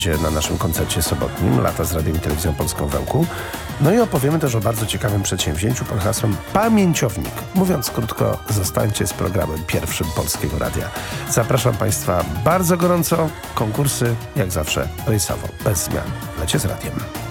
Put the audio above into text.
na naszym koncercie sobotnim Lata z Radiem i Telewizją Polską w Ełku. No i opowiemy też o bardzo ciekawym przedsięwzięciu pod hasłem Pamięciownik. Mówiąc krótko, zostańcie z programem pierwszym Polskiego Radia. Zapraszam Państwa bardzo gorąco. Konkursy, jak zawsze, rejsowo, bez zmian. Lecie z radiem.